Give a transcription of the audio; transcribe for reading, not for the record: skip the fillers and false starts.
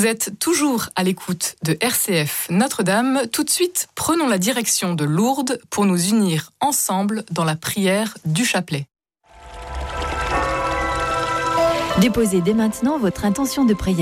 Vous êtes toujours à l'écoute de RCF Notre-Dame. Tout de suite, prenons la direction de Lourdes pour nous unir ensemble dans la prière du chapelet. Déposez dès maintenant votre intention de prière